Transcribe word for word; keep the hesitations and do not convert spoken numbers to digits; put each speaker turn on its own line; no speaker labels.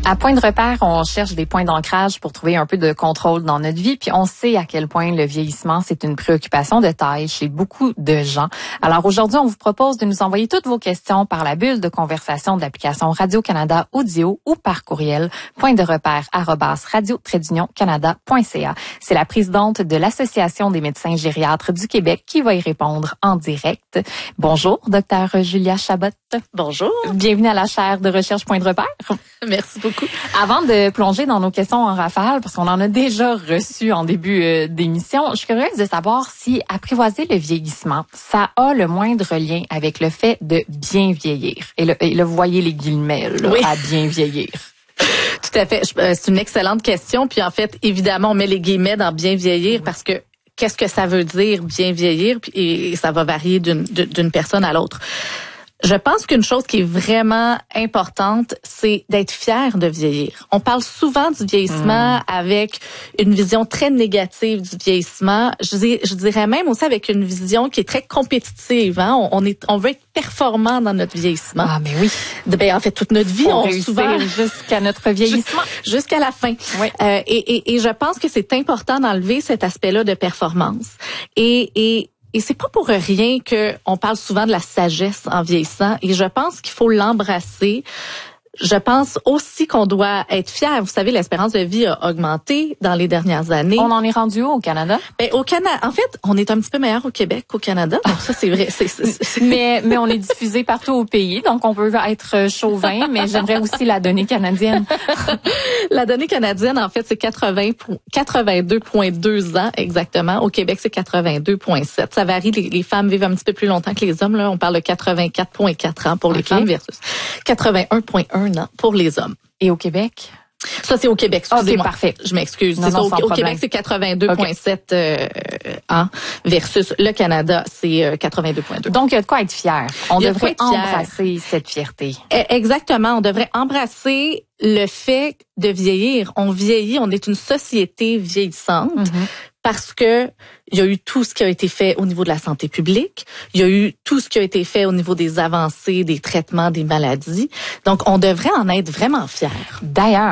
À Point de repère, on cherche des points d'ancrage pour trouver un peu de contrôle dans notre vie. Puis on sait à quel point le vieillissement, c'est une préoccupation de taille chez beaucoup de gens. Alors aujourd'hui, on vous propose de nous envoyer toutes vos questions par la bulle de conversation de l'application Radio-Canada Audio ou par courriel point de repère arobase radio trait d'union canada point c a. C'est la présidente de l'Association des médecins gériatres du Québec qui va y répondre en direct. Bonjour, docteur Julia Chabot.
Bonjour.
Bienvenue à la chaire de recherche Point de repère.
Merci beaucoup.
Avant de plonger dans nos questions en rafale, parce qu'on en a déjà reçu en début euh, d'émission, je suis curieuse de savoir si apprivoiser le vieillissement, ça a le moindre lien avec le fait de bien vieillir. Et là, et là vous voyez les guillemets là,
oui.
à bien vieillir.
Tout à fait. C'est une excellente question. Puis en fait, évidemment, on met les guillemets dans bien vieillir parce que qu'est-ce que ça veut dire bien vieillir? Et ça va varier d'une, d'une personne à l'autre. Je pense qu'une chose qui est vraiment importante, c'est d'être fier de vieillir. On parle souvent du vieillissement mmh. avec une vision très négative du vieillissement. Je, dis, je dirais même aussi avec une vision qui est très compétitive. Hein? On, on, est, on veut être performant dans notre vieillissement.
Ah, mais oui.
Ben, en fait, toute notre vie,
on,
on souvent
jusqu'à notre vieillissement,
jusqu'à la fin.
Oui.
Euh, et, et, et je pense que c'est important d'enlever cet aspect-là de performance. Et, et Et c'est pas pour rien que on parle souvent de la sagesse en vieillissant. Et je pense qu'il faut l'embrasser. Je pense aussi qu'on doit être fier. Vous savez, l'espérance de vie a augmenté dans les dernières années.
On en est rendu où au Canada?
Ben, au Canada, en fait, on est un petit peu meilleur au Québec qu'au Canada. Donc ça, c'est vrai. C'est, c'est, c'est...
mais mais on est diffusé partout au pays, donc on peut être chauvin. Mais j'aimerais aussi la donnée canadienne.
La donnée canadienne, en fait, c'est quatre-vingts, quatre-vingt-deux virgule deux ans exactement. Au Québec, c'est quatre-vingt-deux virgule sept. Ça varie. Les, les femmes vivent un petit peu plus longtemps que les hommes. Là, on parle de quatre-vingt-quatre virgule quatre ans pour les okay. femmes versus quatre-vingt-un virgule un an pour les hommes.
Et au Québec?
Ça, c'est au Québec. Excusez-moi.
OK, parfait.
Je m'excuse.
Non,
c'est
non,
ça, au, au Québec, c'est quatre-vingt-deux virgule sept okay. euh, ans versus le Canada, c'est euh, quatre-vingt-deux virgule deux.
Donc, il y a de quoi être fier. On devrait embrasser cette fierté.
Exactement. On devrait embrasser le fait de vieillir. On vieillit. On est une société vieillissante. Mm-hmm. Parce que il y a eu tout ce qui a été fait au niveau de la santé publique, il y a eu tout ce qui a été fait au niveau des avancées, des traitements, des maladies. Donc, on devrait en être vraiment fiers.
D'ailleurs,